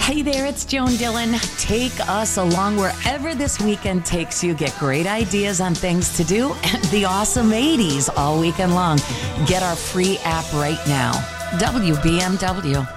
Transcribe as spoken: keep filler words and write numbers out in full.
Hey there, it's Joan Dillon. Take us along wherever this weekend takes you. Get great ideas on things to do and the awesome eighties all weekend long. Get our free app right now. W B M W.